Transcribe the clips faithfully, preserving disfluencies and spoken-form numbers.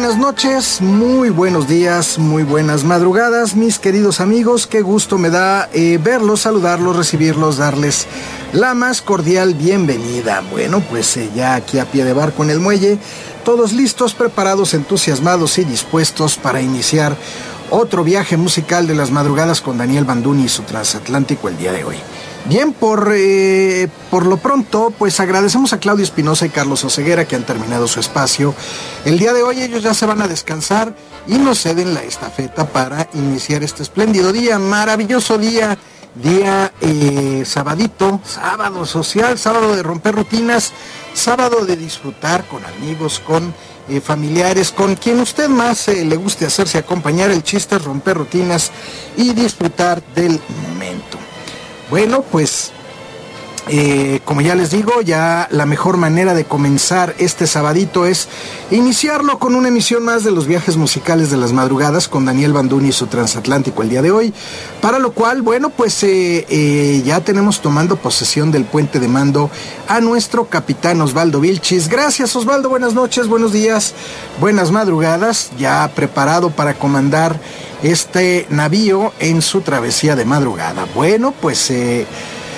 buenas noches, muy buenos días, muy buenas madrugadas, mis queridos amigos. Qué gusto me da eh, verlos, saludarlos, recibirlos, darles la más cordial bienvenida. Bueno, pues eh, ya aquí a pie de barco en el muelle, todos listos, preparados, entusiasmados y dispuestos para iniciar otro viaje musical de las madrugadas con Daniel Banduni y su transatlántico el día de hoy. Bien, por, eh, por lo pronto, pues agradecemos a Claudio Espinosa y Carlos Oseguera que han terminado su espacio. El día de hoy ellos ya se van a descansar y nos ceden la estafeta para iniciar este espléndido día, maravilloso día, día eh, sabadito, sábado social, sábado de romper rutinas, sábado de disfrutar con amigos, con eh, familiares, con quien usted más eh, le guste hacerse acompañar. El chiste es romper rutinas y disfrutar del momento. Bueno, pues eh, como ya les digo, ya la mejor manera de comenzar este sabadito es iniciarlo con una emisión más de los viajes musicales de las madrugadas con Daniel Banduni y su transatlántico el día de hoy, para lo cual, bueno, pues eh, eh, ya tenemos tomando posesión del puente de mando a nuestro capitán Osvaldo Vilchis. Gracias, Osvaldo, buenas noches, buenos días, buenas madrugadas, ya preparado para comandar este navío en su travesía de madrugada. Bueno, pues eh,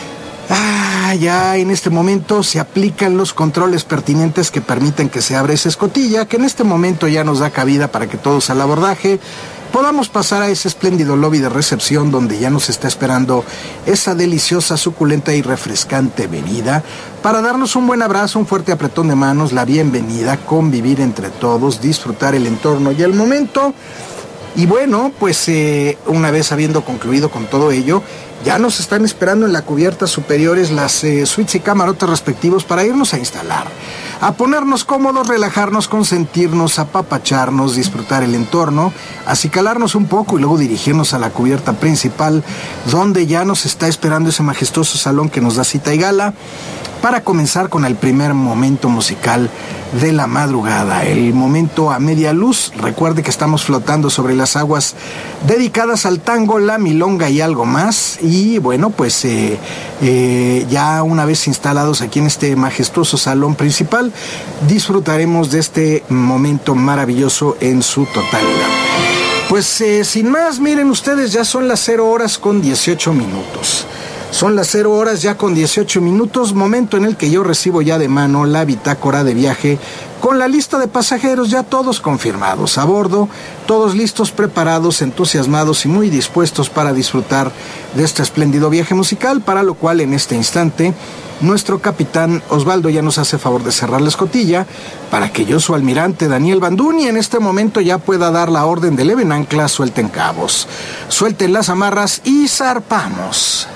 ah, ya en este momento se aplican los controles pertinentes que permiten que se abra esa escotilla, que en este momento ya nos da cabida para que todos al abordaje podamos pasar a ese espléndido lobby de recepción donde ya nos está esperando esa deliciosa, suculenta y refrescante bebida para darnos un buen abrazo, un fuerte apretón de manos, la bienvenida, convivir entre todos, disfrutar el entorno y el momento. Y bueno, pues eh, una vez habiendo concluido con todo ello, ya nos están esperando en la cubierta superiores las eh, suites y camarotes respectivos para irnos a instalar, a ponernos cómodos, relajarnos, consentirnos, apapacharnos, disfrutar el entorno, acicalarnos un poco y luego dirigirnos a la cubierta principal, donde ya nos está esperando ese majestuoso salón que nos da cita y gala, para comenzar con el primer momento musical de la madrugada, el momento a media luz. Recuerde que estamos flotando sobre las aguas dedicadas al tango, la milonga y algo más. Y bueno, pues eh, eh, ya una vez instalados aquí en este majestuoso salón principal, disfrutaremos de este momento maravilloso en su totalidad. Pues eh, sin más, miren ustedes, ya son las cero horas con dieciocho minutos. Son las cero horas ya con dieciocho minutos, momento en el que yo recibo ya de mano la bitácora de viaje con la lista de pasajeros ya todos confirmados a bordo, todos listos, preparados, entusiasmados y muy dispuestos para disfrutar de este espléndido viaje musical, para lo cual en este instante nuestro capitán Osvaldo ya nos hace favor de cerrar la escotilla para que yo, su almirante Daniel Banduni, en este momento ya pueda dar la orden de leven anclas, suelten cabos, suelten las amarras y zarpamos.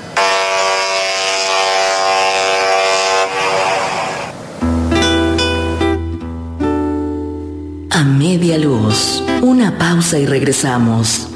A media luz, una pausa y regresamos.